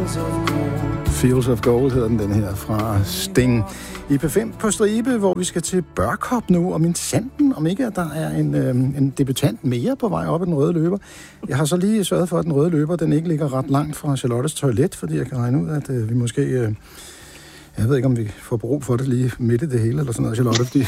Fields of Gold hedder den her fra Sting. I P5 på stribe, hvor vi skal til Børkop nu, og min sanden, om ikke at der er en debutant mere på vej op ad den røde løber. Jeg har så lige sørget for, at den røde løber, den ikke ligger ret langt fra Charlottes toilet, fordi jeg kan regne ud, at vi måske... jeg ved ikke, om vi får brug for det lige midt i det hele, eller sådan noget, Charlotte, fordi...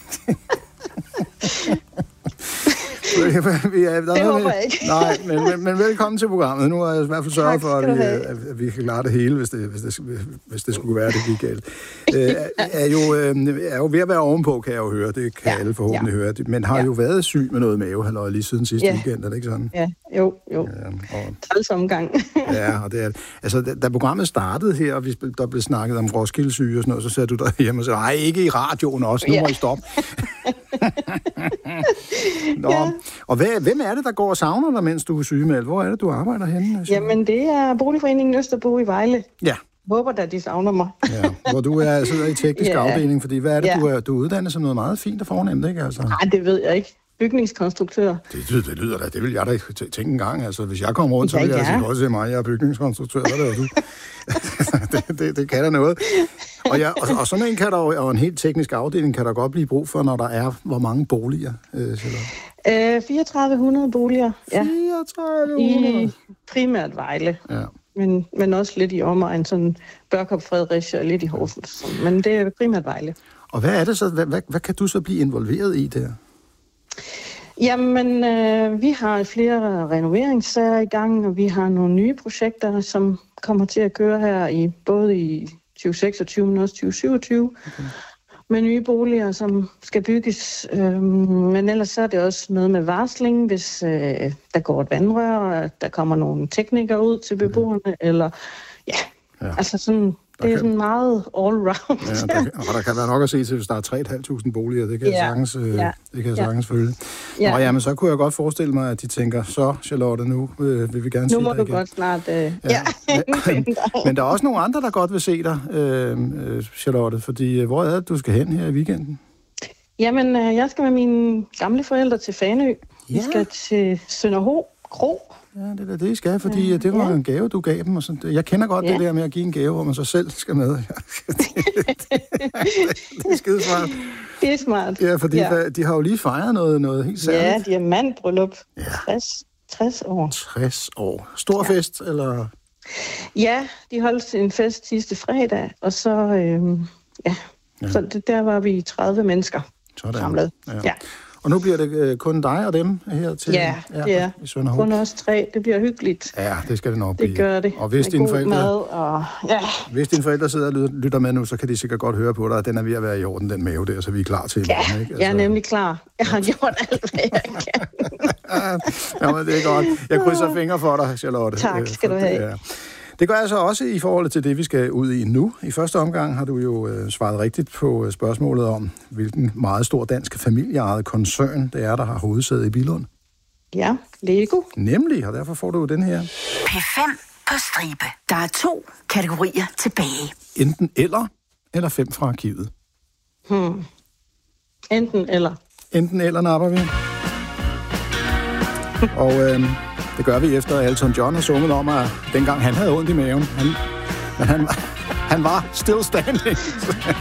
Det håber jeg ikke. Nej, men velkommen til programmet. Nu har jeg i hvert fald sørget for, at vi kan klare det hele, hvis det skulle være det gik galt. Er jo ved at være ovenpå, kan jeg jo høre. Det kan alle forhåbentlig høre. Men har jo været syg med noget mave, lige siden sidste weekend, er det ikke sådan? Ja, jo. Træls omgang. Ja, og det er... Altså, da programmet startede her, og der blev snakket om Roskilde-syge og sådan noget, så sagde du derhjemme og sagde, nej, ikke i radioen også, nu må I stoppe. Nå. Ja. Og hvem er det, der går og savner dig, mens du er sygemeldt? Hvor er det, du arbejder henne? Jamen, det er Boligforeningen Østerbro i Vejle. Ja. Håber da, de savner mig. Ja, hvor du sidder i teknisk afdeling, fordi hvad er det, du er uddannet som noget meget fint og fornemt, ikke? Altså. Nej, det ved jeg ikke. Bygningskonstruktør. Det lyder da, det vil jeg da tænke en gang. Altså, hvis jeg kommer rundt, så vil jeg sige, også mig, jeg er bygningskonstruktør, hvad er det du? det kan der noget. Og sådan en kan der og en helt teknisk afdeling kan der godt blive brug for, når der er, hvor mange boliger? 3400 boliger. 3400? I primært Vejle. Ja. Men også lidt i omegn, sådan Børkop, Fredericia og lidt i Horsens. Men det er primært Vejle. Og hvad er det så? Hvad kan du så blive involveret i der? Jamen, vi har flere renoveringssager i gang, og vi har nogle nye projekter, som kommer til at køre her både i 2026, men også 2027. Okay. Med nye boliger, som skal bygges. Men ellers så er det også noget med varsling, hvis der går et vandrør, og der kommer nogle teknikere ud til beboerne, eller altså sådan... Det er sådan meget all-round. Ja, der kan være nok at se til, hvis der er 3.500 boliger. Det kan jeg sagtens følge. Ja. Men så kunne jeg godt forestille mig, at de tænker, så Charlotte, nu vil vi gerne se dig igen. Nu må du godt snart... Men der er også nogle andre, der godt vil se dig, Charlotte, fordi hvor er det, du skal hen her i weekenden? Jamen, jeg skal med mine gamle forældre til Fanø. Vi skal til Sønderho Kro. Ja, det er det, I skal, fordi det var en gave, du gav dem. Og sådan. Jeg kender godt det der med at give en gave, hvor man så selv skal med. Det er skidesmart. Det er smart. Ja, fordi de har jo lige fejret noget helt særligt. Ja, diamantbryllup. 60 år. 60 år. Stor fest, eller? Ja, de holdt en fest sidste fredag, og så, så der var vi 30 mennesker samlet. Ja. Og nu bliver det kun dig og dem her til det er kun os 3. Det bliver hyggeligt. Ja, det skal det nok blive. Det gør det. Og hvis dine forældre sidder og lytter med nu, så kan de sikkert godt høre på dig, at den er ved at være i orden, den mave der, så vi er klar til i morgen, ikke? Jeg er nemlig klar. Jeg har gjort alt, hvad jeg kan. Jamen, det er godt. Jeg krydser fingre for dig, Charlotte. Tak skal du have. Ja. Det gør jeg så også i forhold til det, vi skal ud i nu. I første omgang har du jo svaret rigtigt på spørgsmålet om, hvilken meget stor dansk familieejet koncern det er, der har hovedsæde i Billund. Ja, Lego. Nemlig, og derfor får du den her. P5 på stribe. Der er 2 kategorier tilbage. Enten eller 5 fra arkivet. Enten eller napper vi. Og det gør vi efter, at Elton John har sunget om, at dengang han havde ondt i maven. Han var still standing.